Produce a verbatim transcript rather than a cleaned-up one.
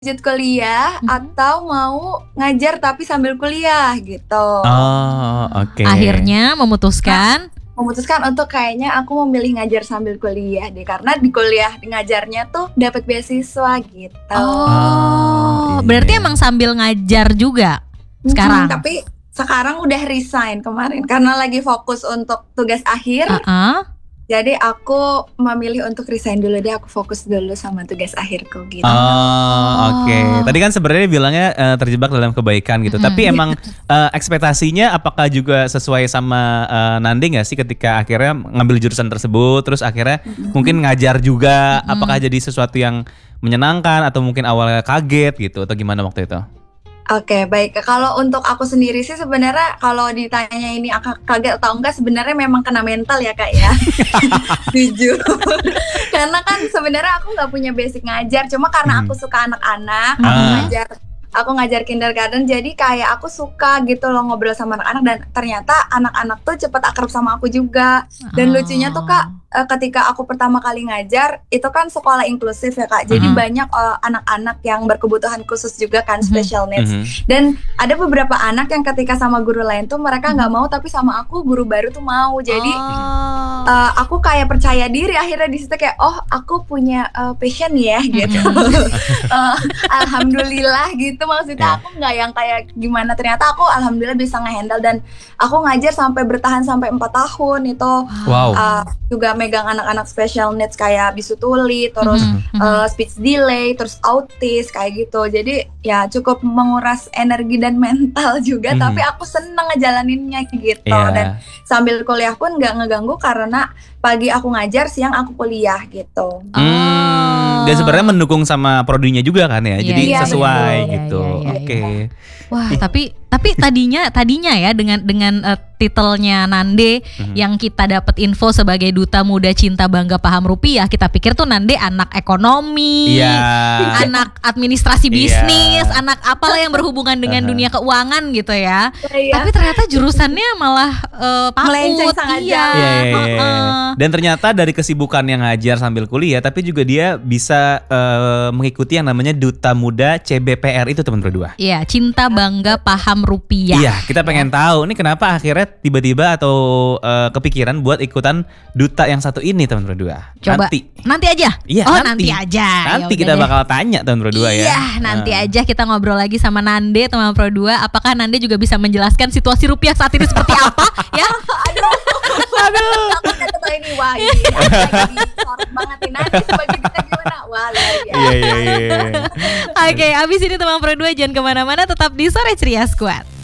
lanjut kuliah Mhm. atau mau ngajar tapi sambil kuliah gitu. Oh, oke. Akhirnya memutuskan Memutuskan untuk kayaknya aku memilih ngajar sambil kuliah deh, karena di kuliah di ngajarnya tuh dapat beasiswa gitu. Oh, iya. berarti emang sambil ngajar juga Mm-mm, sekarang? tapi sekarang udah resign kemarin karena lagi fokus untuk tugas akhir. Uh-uh. Jadi aku memilih untuk resign dulu deh, aku fokus dulu sama tugas akhirku gitu. Oh, oke. Tadi kan sebenarnya bilangnya eh, terjebak dalam kebaikan gitu. Mm-mm. Tapi emang eh, ekspektasinya apakah juga sesuai sama eh, Nande nggak sih ketika akhirnya ngambil jurusan tersebut, terus akhirnya mungkin ngajar juga? Mm-mm. Apakah jadi sesuatu yang menyenangkan atau mungkin awalnya kaget gitu atau gimana waktu itu? Oke, baik. Kalau untuk aku sendiri sih sebenarnya kalau ditanya ini aku kaget atau enggak, sebenarnya memang kena mental ya Kak ya. Jujur. Karena kan sebenarnya aku nggak punya basic ngajar, cuma karena aku suka anak-anak, aku Ah. ngajar aku ngajar kindergarten, jadi kayak aku suka gitu loh ngobrol sama anak-anak, dan ternyata anak-anak tuh cepet akrab sama aku juga. Dan Oh. lucunya tuh Kak, eh, ketika aku pertama kali ngajar, itu kan sekolah inklusif ya Kak. Jadi Mhm. banyak eh, anak-anak yang berkebutuhan khusus juga kan, Mhm. special needs. Mhm. Dan ada beberapa anak yang ketika sama guru lain tuh mereka nggak mau, tapi sama aku guru baru tuh mau. Jadi Oh. eh, aku kayak percaya diri akhirnya di situ, kayak oh aku punya eh, passion ya gitu. Eh, alhamdulillah gitu, maksudnya Ya. aku nggak yang kayak gimana, ternyata aku alhamdulillah bisa ngehandle, dan aku ngajar sampai bertahan sampai empat tahun itu. Wow. Uh, juga megang anak-anak special needs kayak bisu tuli, terus Mhm, mhm. uh, speech delay, terus autis kayak gitu. Jadi ya cukup menguras energi dan mental juga, Mhm. tapi aku seneng ngejalaninnya gitu. Iya. Dan sambil kuliah pun nggak ngeganggu karena pagi aku ngajar, siang aku kuliah gitu. Hmm, dan sebenarnya mendukung sama prodinya juga kan ya, Iya, jadi iya, sesuai betul. gitu. Iya, iya, Oke. Wah, tapi tapi tadinya tadinya ya dengan dengan eh, titelnya Nande Mhm. yang kita dapat info sebagai Duta Muda Cinta Bangga Paham Rupiah, kita pikir tuh Nande anak ekonomi, Iya. anak administrasi Iya. bisnis, anak apalah yang berhubungan dengan Aha. dunia keuangan gitu ya. Iya. Tapi ternyata jurusannya malah eh, Melenceng PAUD. sangat Iya. Iya, iya, iya, iya. Heeh. Dan ternyata dari kesibukan yang ngajar sambil kuliah, tapi juga dia bisa eh, mengikuti yang namanya Duta Muda C B P R itu teman berdua. Iya, Cinta Bangga Paham Rupiah. Iya, kita pengen tahu nih kenapa akhirnya tiba-tiba atau eh, kepikiran buat ikutan duta yang satu ini teman berdua. Coba Nanti, nanti aja. Iya, oh, nanti. nanti, aja. nanti Ya kita udah deh. bakal tanya teman berdua ya. Iya, nanti Nah. aja kita ngobrol lagi sama Nande teman Pro dua. Apakah Nande juga bisa menjelaskan situasi rupiah saat ini seperti apa? Ya. Aku kata ini wah ini lagi sorot banget nih, nanti sebagai kita gimana? Wah luar biasa. Iya, iya, iya. Oke, abis ini teman Pro dua jangan kemana-mana, tetap di Sore Ceria Squad.